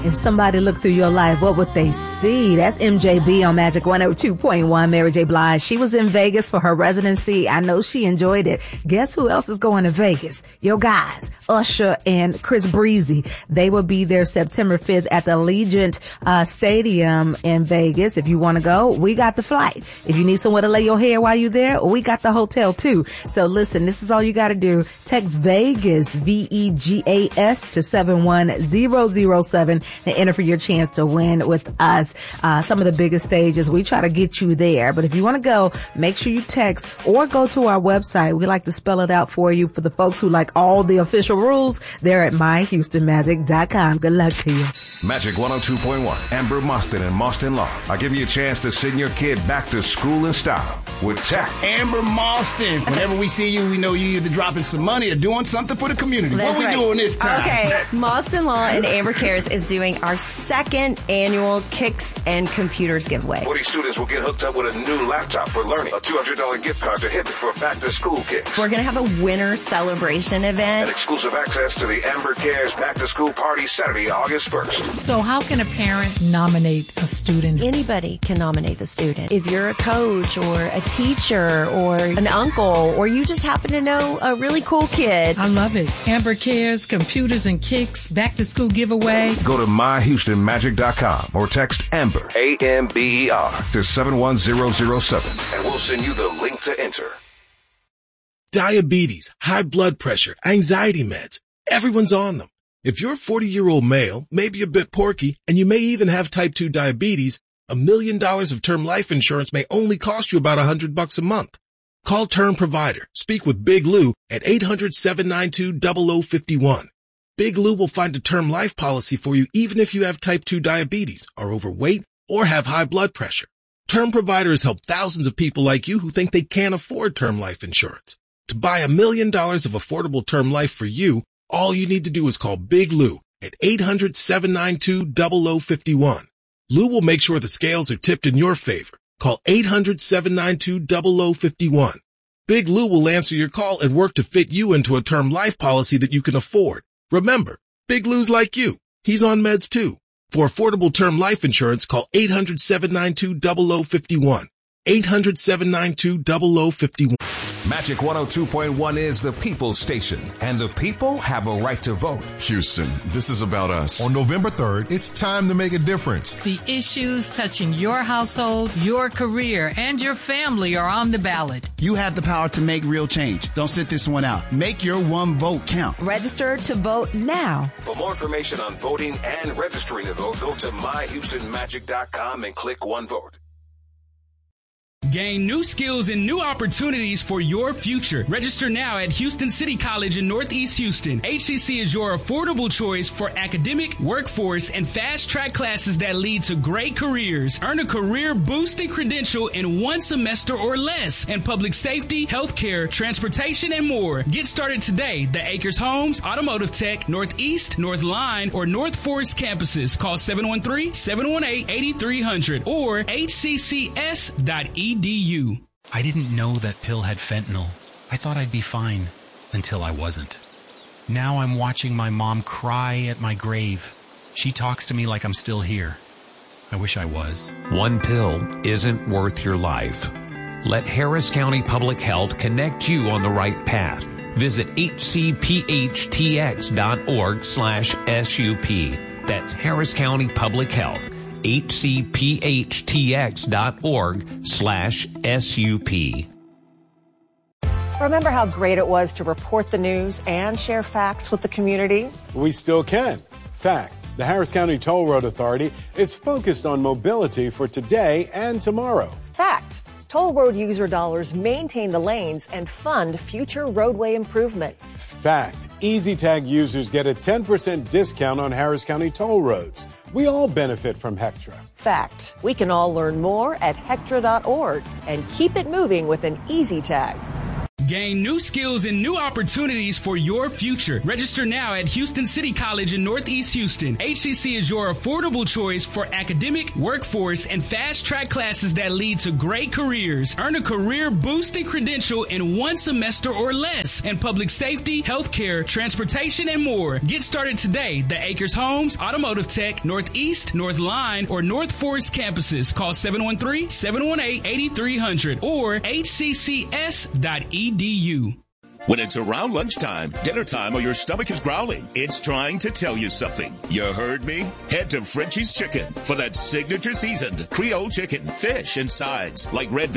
If somebody looked through your life, what would they see? That's MJB on Magic 102.1. Mary J. Blige. She was in Vegas for her residency. I know she enjoyed it. Guess who else is going to Vegas? Your guys, Usher and Chris Breezy. They will be there September 5th at the Allegiant Stadium in Vegas. If you want to go, we got the flight. If you need somewhere to lay your hair while you're there, we got the hotel too. So listen, this is all you got to do. Text Vegas, VEGAS to 71007 and enter for your chance to win with us. Some of the biggest stages, we try to get you there. But if you want to go, make sure you text or go to our website. We like to spell it out for you. For the folks who like all the official rules, they're at myhoustonmagic.com. Good luck to you. Magic 102.1. Amber Mostyn and Mostyn Law are giving you a chance to send your kid back to school in style with tech. Amber Mostyn. Whenever we see you, we know you either dropping some money or doing something for the community. That's what we doing this time? Okay, Mostyn Law and Amber Cares is doing our second annual Kicks and Computers giveaway. 40 students will get hooked up with a new laptop for learning, a $200 gift card to Hibbett for back-to-school kicks. We're going to have a winter celebration event. And exclusive access to the Amber Cares back-to-school party Saturday, August 1st. So how can a parent nominate a student? Anybody can nominate the student. If you're a coach or a teacher or an uncle, or you just happen to know a really cool kid. I love it. Amber Cares, Computers and Kicks, back-to-school giveaway. Go to myhoustonmagic.com or text Amber, A-M-B-E-R, to 71007, and we'll send you the link to enter. Diabetes, high blood pressure, anxiety meds. Everyone's on them. If you're a 40-year-old male, maybe a bit porky, and you may even have type 2 diabetes, $1 million of term life insurance may only cost you about $100 a month. Call Term Provider. Speak with Big Lou at 800-792-0051. Big Lou will find a term life policy for you even if you have type 2 diabetes, are overweight, or have high blood pressure. Term Provider has helped thousands of people like you who think they can't afford term life insurance. To buy $1 million of affordable term life for you, all you need to do is call Big Lou at 800-792-0051. Lou will make sure the scales are tipped in your favor. Call 800-792-0051. Big Lou will answer your call and work to fit you into a term life policy that you can afford. Remember, Big Lou's like you. He's on meds too. For affordable term life insurance, call 800-792-0051. 800-792-0051. Magic 102.1 is the People's Station, and the people have a right to vote. Houston, this is about us. On November 3rd, it's time to make a difference. The issues touching your household, your career, and your family are on the ballot. You have the power to make real change. Don't sit this one out. Make your one vote count. Register to vote now. For more information on voting and registering to vote, go to myhoustonmagic.com and click One Vote. Gain new skills and new opportunities for your future. Register now at Houston City College in Northeast Houston. HCC is your affordable choice for academic, workforce, and fast-track classes that lead to great careers. Earn a career-boosting credential in 1 semester or less in public safety, healthcare, transportation, and more. Get started today. The Acres Homes, Automotive Tech, Northeast, North Line, or North Forest campuses. Call 713-718-8300 or hccs.edu. I didn't know that pill had fentanyl. I thought I'd be fine until I wasn't. Now I'm watching my mom cry at my grave. She talks to me like I'm still here. I wish I was. One pill isn't worth your life. Let Harris County Public Health connect you on the right path. Visit hcphtx.org/SUP. That's Harris County Public Health. hcphtx.org/SUP. Remember how great it was to report the news and share facts with the community? We still can. Fact, the Harris County Toll Road Authority is focused on mobility for today and tomorrow. Fact, toll road user dollars maintain the lanes and fund future roadway improvements. Fact, EasyTag users get a 10% discount on Harris County toll roads. We all benefit from Hectra. Fact, we can all learn more at Hectra.org and keep it moving with an EasyTag. Gain new skills and new opportunities for your future. Register now at Houston City College in Northeast Houston. HCC is your affordable choice for academic, workforce, and fast-track classes that lead to great careers. Earn a career-boosting credential in 1 semester or less in public safety, healthcare, transportation, and more. Get started today. The Acres Homes, Automotive Tech, Northeast, North Line, or North Forest campuses. Call 713-718-8300 or hccs.edu. When it's around lunchtime, dinner time, or your stomach is growling, it's trying to tell you something. You heard me? Head to Frenchie's Chicken for that signature seasoned Creole chicken, fish, and sides like red